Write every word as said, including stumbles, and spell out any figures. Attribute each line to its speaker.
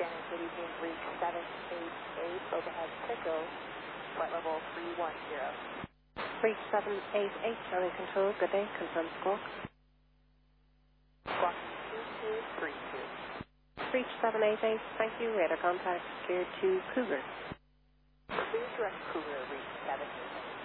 Speaker 1: Scanner, good evening, reach seven eight eight, overhead Pico, flight level three one zero.
Speaker 2: Reach seven eight eight, Charlie Control, good day, confirm squawk.
Speaker 1: Squawk two two three two.
Speaker 2: Reach seven eight eight, thank you, radar contact, cleared to Cougar.
Speaker 1: Please direct Cougar, reach seven eight eight.